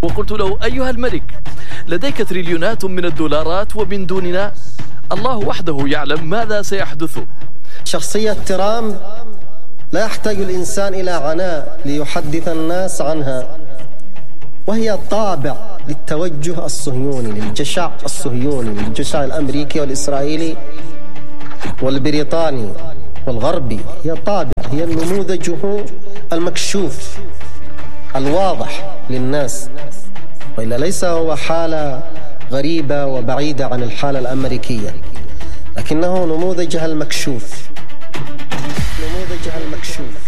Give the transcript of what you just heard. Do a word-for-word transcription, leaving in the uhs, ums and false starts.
وقلت له: أيها الملك، لديك تريليونات من الدولارات ومن دوننا الله وحده يعلم ماذا سيحدث. شخصية ترامب لا يحتاج الإنسان إلى عناء ليحدث الناس عنها، وهي طابع للتوجه الصهيوني، للجشع الصهيوني، للجشع الأمريكي والإسرائيلي والبريطاني والغربي. هي طابع، هي نموذجه المكشوف الواضح للناس، وإلا ليس هو حالة غريبة وبعيدة عن الحالة الأمريكية، لكنه نموذجها المكشوف، نموذجها المكشوف.